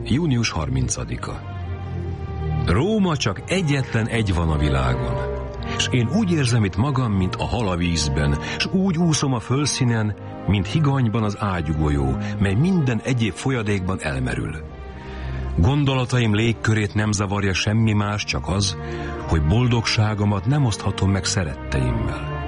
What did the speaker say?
Június 30-a. Róma csak egyetlen egy van a világon, és én úgy érzem itt magam, mint a hal a vízben, és úgy úszom a földszínen, mint higanyban az ágyúgolyó, mely minden egyéb folyadékban elmerül. Gondolataim légkörét nem zavarja semmi más, csak az, hogy boldogságomat nem oszthatom meg szeretteimmel.